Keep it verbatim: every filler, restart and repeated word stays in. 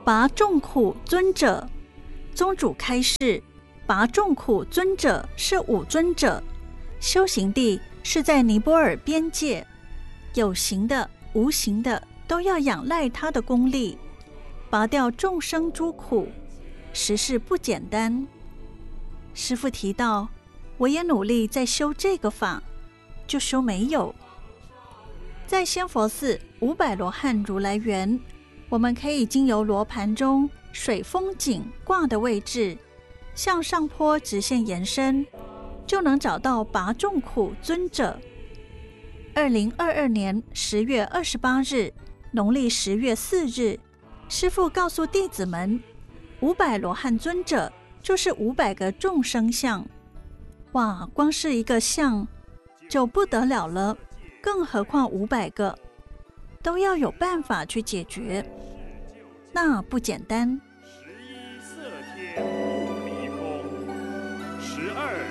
拔众苦尊者，宗主开示，拔众苦尊者是五尊者，修行地是在尼泊尔边界，有形的、无形的都要仰赖他的功力，拔掉众生诸苦，实是不简单。师父提到，我也努力在修这个法，就修没有。在仙佛寺五百罗汉如来园，我们可以经由罗盘中水风景挂的位置，向上坡直线延伸，就能找到拔众苦尊者。二零二二年十月二十八日，农历十月四日，师父告诉弟子们，五百罗汉尊者就是五百个众生相。哇，光是一个相就不得了了，更何况五百个，都要有办法去解决，那不简单。 十一色天无离空，十二